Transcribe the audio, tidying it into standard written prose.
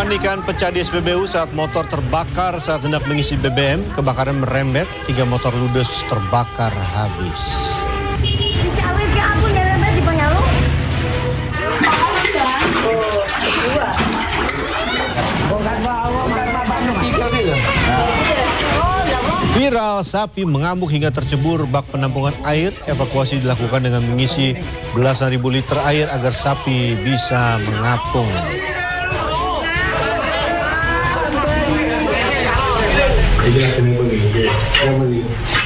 Kepanikan pecah di SPBU saat motor terbakar saat hendak mengisi BBM. Kebakaran merembet, 3 motor ludes terbakar habis. Viral, sapi mengamuk hingga tercebur bak penampungan air. Evakuasi dilakukan dengan mengisi belasan ribu liter air agar sapi bisa mengapung. Ini